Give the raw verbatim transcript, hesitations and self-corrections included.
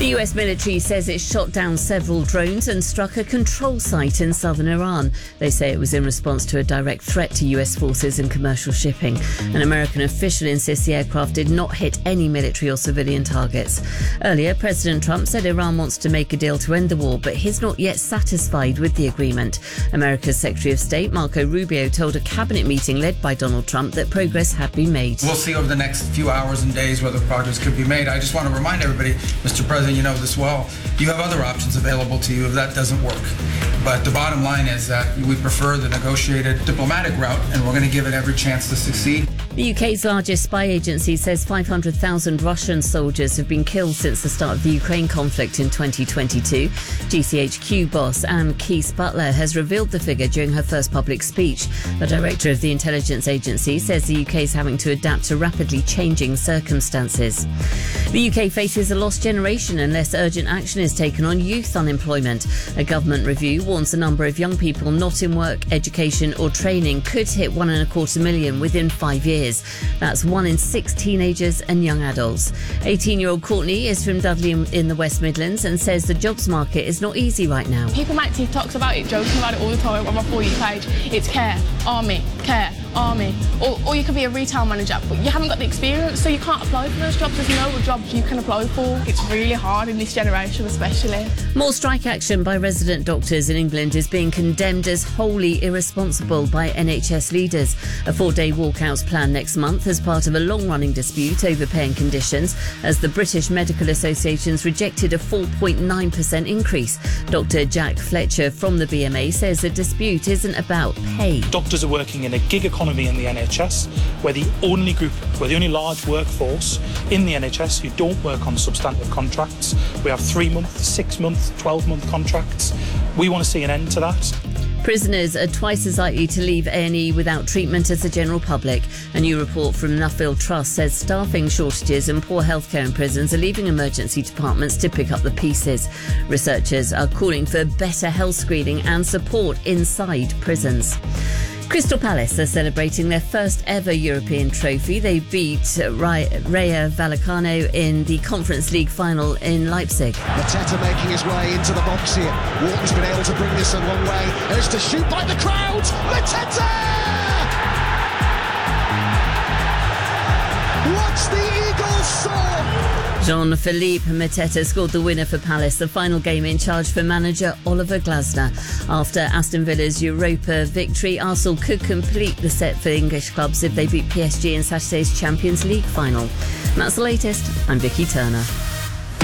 The U S military says it shot down several drones and struck a control site in southern Iran. They say it was in response to a direct threat to U S forces and commercial shipping. An American official insists the aircraft did not hit any military or civilian targets. Earlier, President Trump said Iran wants to make a deal to end the war, but he's not yet satisfied with the agreement. America's Secretary of State, Marco Rubio, told a cabinet meeting led by Donald Trump that progress had been made. We'll see over the next few hours and days whether progress could be made. I just want to remind everybody, Mister President, you know this well, you have other options available to you if that doesn't work. But the bottom line is that we prefer the negotiated diplomatic route, and we're going to give it every chance to succeed. The U K's largest spy agency says five hundred thousand Russian soldiers have been killed since the start of the Ukraine conflict in twenty twenty-two. G C H Q boss Anne Keith Butler has revealed the figure during her first public speech. The director of the intelligence agency says the U K is having to adapt to rapidly changing circumstances. The U K faces a lost generation unless urgent action is taken on youth unemployment. A government review warns the number of young people not in work, education or training could hit one and a quarter million within five years. That's one in six teenagers and young adults. eighteen-year-old Courtney is from Dudley in the West Midlands and says the jobs market is not easy right now. People make TikToks about it, joking about it all the time on my For You page. It's care, army, care, army. Or, or you could be a retail manager, but you haven't got the experience, so you can't apply for those jobs. There's no jobs you can apply for. It's really hard in this generation especially. More strike action by resident doctors in England is being condemned as wholly irresponsible by N H S leaders. A four-day walkout's planned next month as part of a long-running dispute over pay and conditions, as the British Medical Association's rejected a four point nine percent increase. Doctor Jack Fletcher from the B M A says the dispute isn't about pay. Doctors are working in a gig economy in the N H S. We're the only group, we're the only large workforce in the N H S who don't work on substantive contracts. We have three-month, six-month, twelve-month contracts. We want to see an end to that. Prisoners are twice as likely to leave A and E without treatment as the general public. A new report from Nuffield Trust says staffing shortages and poor healthcare in prisons are leaving emergency departments to pick up the pieces. Researchers are calling for better health screening and support inside prisons. Crystal Palace are celebrating their first ever European trophy. They beat Rayo Vallecano in the Conference League final in Leipzig. Mateta making his way into the box here. Wharton's been able to bring this a long way. There's to shoot by the crowd. Mateta! What's the Eagles song? Jean-Philippe Mateta scored the winner for Palace, the final game in charge for manager Oliver Glasner. After Aston Villa's Europa victory, Arsenal could complete the set for English clubs if they beat P S G in Saturday's Champions League final. And that's the latest. I'm Vicky Turner.